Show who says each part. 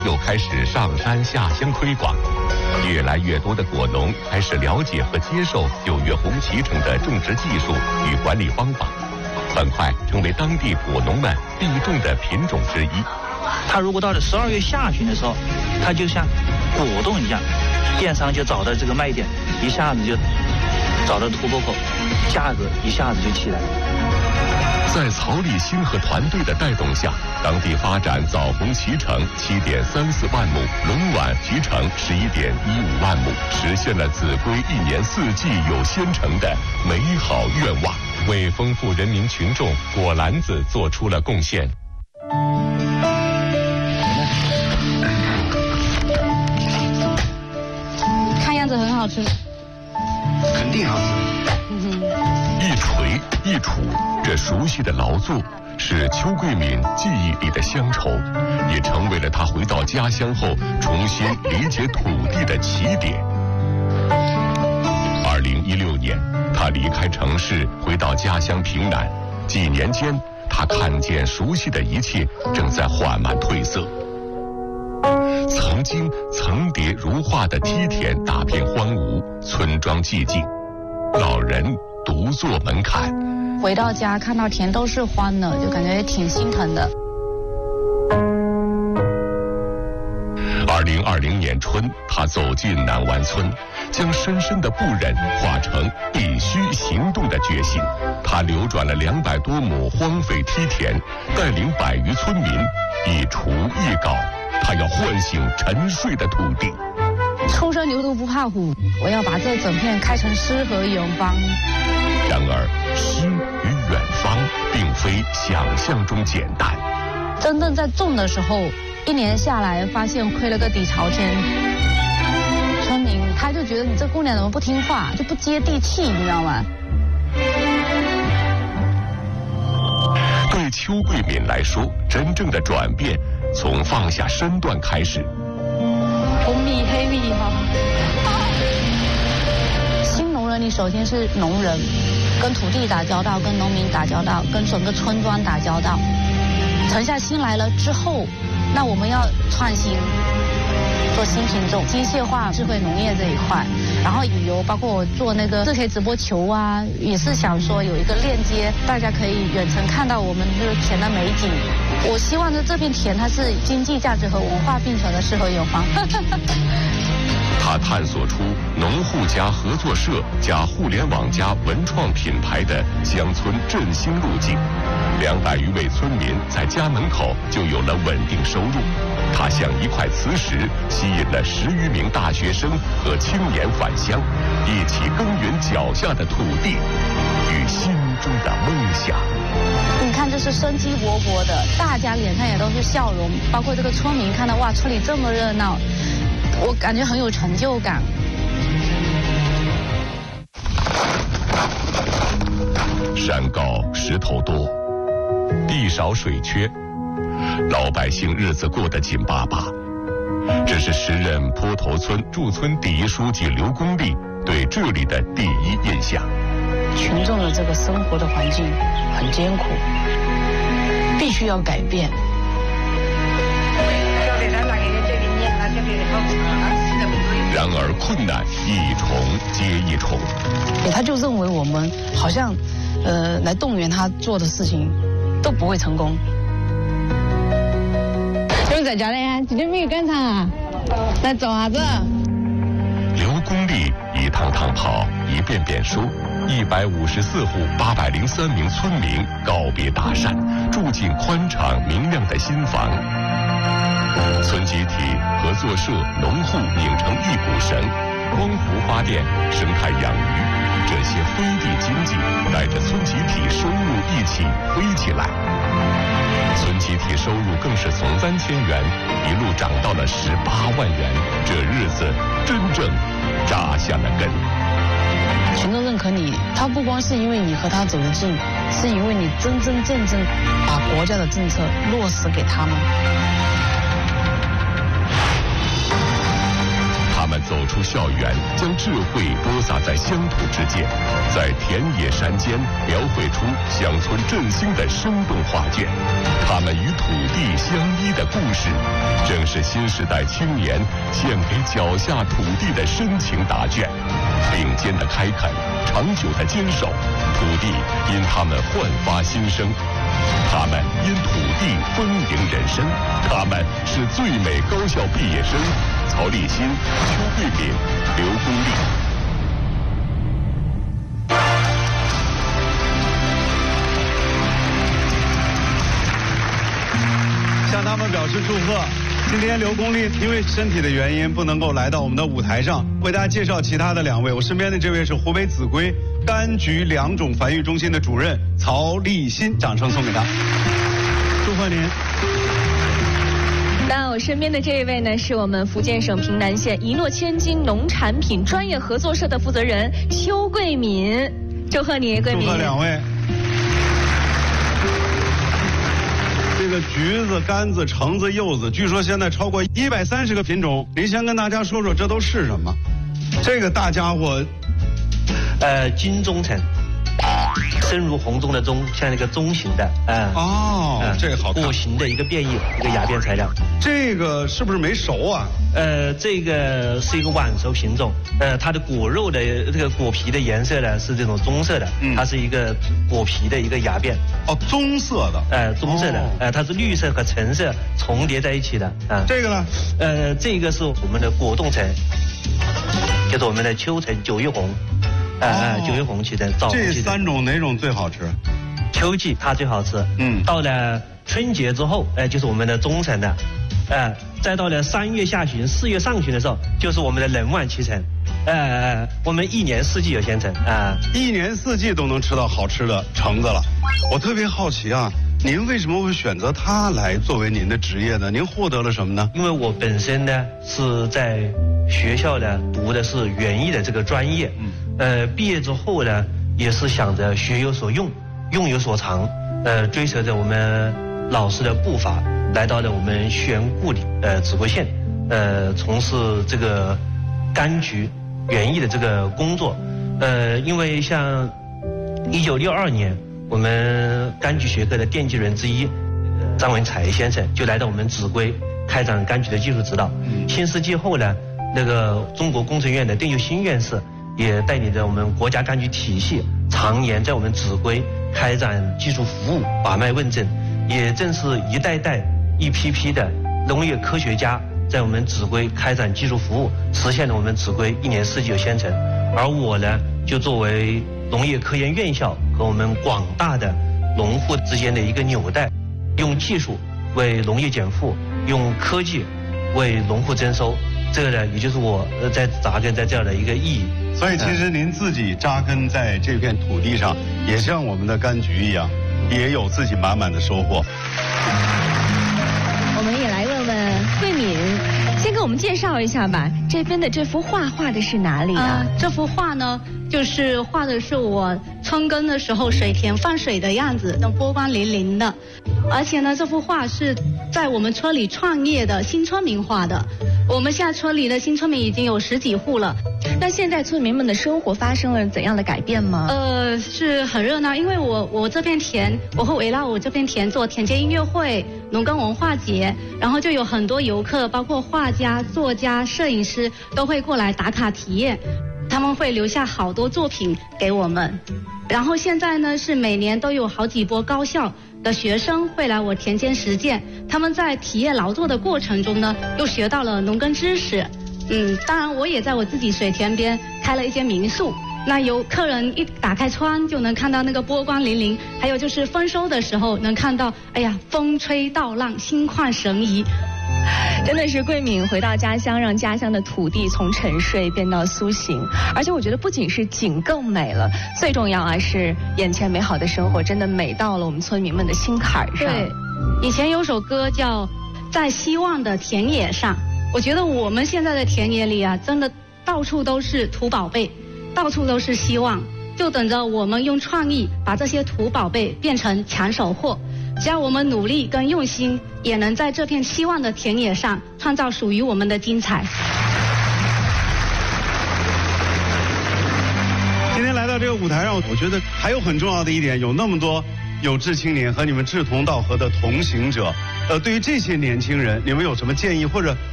Speaker 1: 又开始上山下乡推广，越来越多的果农开始了解和接受9月红旗橙的种植技术与管理方法，很快成为当地果农们必种的品种之一。
Speaker 2: 它如果到了12月下旬的时候，它就像果冻一样，电商就找到这个卖点，一下子就找到突破口，价格一下子就起来了。
Speaker 1: 在曹立新和团队的带动下，当地发展枣红脐橙7.34万亩，龙碗脐橙11.15万亩，实现了秭归1年4季有鲜橙的美好愿望，为丰富人民群众果篮子做出了贡献。
Speaker 3: 看样子很好吃，
Speaker 4: 肯定好吃。
Speaker 1: 一锤一杵，这熟悉的劳作是邱桂敏记忆里的乡愁，也成为了他回到家乡后重新理解土地的起点。2016年，他离开城市，回到家乡平南。几年间，他看见熟悉的一切正在缓慢褪色。曾经层叠如画的梯田大片荒芜，村庄寂静，老人独坐门槛。
Speaker 3: 回到家看到田都是荒的，就感觉也挺心疼的。
Speaker 1: 2020年春，他走进南湾村，将深深的不忍化成必须行动的决心。他流转了200多亩荒废梯田，带领100余村民一锄一镐，他要唤醒沉睡的土地。
Speaker 3: 初生牛犊不怕虎，我要把这整片开成诗和远方。
Speaker 1: 然而，诗与远方并非想象中简单。
Speaker 3: 真正在种的时候，1年下来发现亏了个底朝天。村民他就觉得你这姑娘怎么不听话，就不接地气，你知道吗？
Speaker 1: 对邱桂敏来说，真正的转变从放下身段开始。
Speaker 3: 红米黑米哈。新农人，你首先是农人，跟土地打交道，跟农民打交道，跟整个村庄打交道。沉下心来了之后，那我们要创新，做新品种，机械化、智慧农业这一块，然后旅游，包括我做那个4K 直播球啊，也是想说有一个链接，大家可以远程看到我们这个田的美景。我希望这片田它是经济价值和文化并存的诗和远方。
Speaker 1: 他探索出农户加合作社加互联网加文创品牌的乡村振兴路径，200余位村民在家门口就有了稳定收入。他像一块磁石，吸引了10余名大学生和青年返乡，一起耕耘脚下的土地与心中的梦想。
Speaker 3: 你看，这是生机勃勃的，大家脸上也都是笑容，包括这个村民看到哇，村里这么热闹，我感觉很有成就感。
Speaker 1: 山高石头多，地少水缺，老百姓日子过得紧巴巴。这是时任坡头村驻村第1书记刘公立对这里的第一印象。
Speaker 5: 群众的这个生活的环境很艰苦，必须要改变。
Speaker 1: 然而困难一重接一重。
Speaker 5: 他就认为我们好像来动员他做的事情都不会成功。
Speaker 3: 就是在家里呀，今天没有赶场啊，来走啥子？
Speaker 1: 刘公立一趟趟跑，一遍遍说，154户803名村民告别大山，住进宽敞明亮的新房。村集体、合作社、农户拧成一股绳，光伏发电、生态养鱼，这些飞地经济带着村集体收入一起飞起来。村集体收入更是从3000元一路涨到了18万元，这日子真正扎下了根。
Speaker 5: 群众认可你，他不光是因为你和他走得近，是因为你真真正正把国家的政策落实给他们。
Speaker 1: 他们走出校园，将智慧播撒在乡土之间，在田野山间描绘出乡村振兴的生动画卷。他们与土地相依的故事，正是新时代青年献给脚下土地的深情答卷。并肩的开垦，长久的坚守，土地因他们焕发新生，他们因土地丰盈人生，他们是最美高校毕业生曹立新、邱慧敏、刘功利。
Speaker 6: 向他们表示祝贺。今天刘功利因为身体的原因不能够来到我们的舞台上，为大家介绍其他的两位。我身边的这位是湖北秭归柑橘两种繁育中心的主任曹立新，掌声送给他。祝贺您。
Speaker 7: 那我身边的这一位呢，是我们福建省平南县一诺千金农产品专业合作社的负责人邱桂敏，祝贺你，桂敏。
Speaker 6: 祝贺两位。这个橘子、柑子、橙子、柚子，据说现在超过130个品种。您先跟大家说说这都是什么？这个大家伙，
Speaker 8: 金钟橙，深如红中的钟，像那个钟形的，
Speaker 6: 这个好看。
Speaker 8: 果形的一个变异，一个芽变材料。
Speaker 6: 这个是不是没熟啊？
Speaker 8: 这个是一个晚熟品种，它的果肉的这个果皮的颜色呢是这种棕色的，它是一个果皮的一个芽变。
Speaker 6: 哦，棕色的。
Speaker 8: 棕色的，它是绿色和橙色重叠在一起的。
Speaker 6: 这个呢？
Speaker 8: 这个是我们的果冻橙，就是我们的秋橙、九月红，九月红其实枣红其实。
Speaker 6: 这三种哪种最好吃？
Speaker 8: 秋季它最好吃。到了春节之后，就是我们的中橙的，再到了3月下旬、4月上旬的时候，就是我们的冷晚期橙。我们一年四季有鲜橙啊，
Speaker 6: 一年四季都能吃到好吃的橙子了。我特别好奇啊，您为什么会选择它来作为您的职业呢？您获得了什么呢？
Speaker 8: 因为我本身呢是在学校呢读的是园艺的这个专业，毕业之后呢也是想着学有所用，用有所长，追随着我们老师的步伐，来到了我们西源故里秭归县，从事这个柑橘园艺的这个工作。因为像1962年，我们柑橘学科的奠基人之一张文才先生就来到我们秭归开展柑橘的技术指导。新世纪后呢，那个中国工程院的邓又新院士也带领着我们国家柑橘体系，常年在我们秭归开展技术服务，把脉问诊。也正是一代代、一批批的农业科学家在我们秭归开展技术服务，实现了我们秭归一年四季有鲜橙。而我呢，就作为农业科研院校和我们广大的农户之间的一个纽带，用技术为农业减负，用科技为农户增收。这个呢，也就是我在扎根在这样的一个意义。
Speaker 6: 所以，其实您自己扎根在这片土地上，也像我们的柑橘一样，也有自己满满的收获。
Speaker 7: 我们也来问问桂敏，先给我们介绍一下吧。这边的这幅画画的是哪里呢？
Speaker 3: 这幅画呢，就是画的是我春耕的时候水田放水的样子，那波光粼粼的。而且呢，这幅画是在我们村里创业的新村民画的。我们现在村里的新村民已经有10几户了。
Speaker 7: 那现在村民们的生活发生了怎样的改变吗？
Speaker 3: 是很热闹，因为我这片田，我会围绕我这片田做田间音乐会、农耕文化节，然后就有很多游客，包括画家、作家、摄影师都会过来打卡体验，他们会留下好多作品给我们。然后现在呢，是每年都有好几波高校的学生会来我田间实践，他们在体验劳作的过程中呢，又学到了农耕知识。当然我也在我自己水田边开了一间民宿，那有客人一打开窗就能看到那个波光粼粼，还有就是丰收的时候能看到，哎呀，风吹稻浪，心旷神怡。
Speaker 7: 真的是桂敏回到家乡，让家乡的土地从沉睡变到苏醒。而且我觉得不仅是景更美了，最重要是眼前美好的生活真的美到了我们村民们的心坎上。
Speaker 3: 对，以前有首歌叫《在希望的田野上》，我觉得我们现在的田野里啊，真的到处都是土宝贝，到处都是希望，就等着我们用创意把这些土宝贝变成抢手货。只要我们努力跟用心，也能在这片希望的田野上创造属于我们的精彩。
Speaker 6: 这个舞台上，我觉得还有很重要的一点，有那么多有志青年和你们志同道合的同行者。对于这些年轻人，你们有什么建议，或者